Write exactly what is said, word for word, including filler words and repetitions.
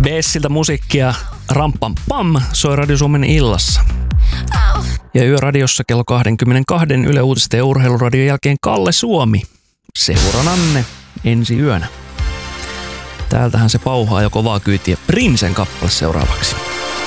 Bessiltä musiikkia Rampam Pam soi Radio Suomen illassa. Ja Yöradiossa kello kaksikymmentäkaksi Yle Uutisten ja Urheiluradion jälkeen Kalle Suomi. Seurananne ensi yönä. Täältähän se pauhaa jo kovaa kyytiä. Prinsen kappale seuraavaksi.